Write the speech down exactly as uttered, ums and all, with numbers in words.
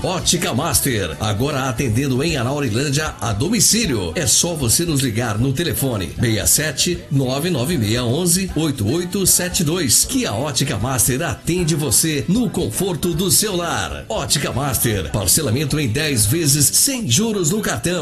Ótica Master, agora atendendo em Anaurilândia a domicílio. É só você nos ligar no telefone seis sete nove nove seis um um oito oito sete dois que a Ótica Master atende você no conforto do seu lar. Ótica Master, parcelamento em dez vezes sem juros no cartão.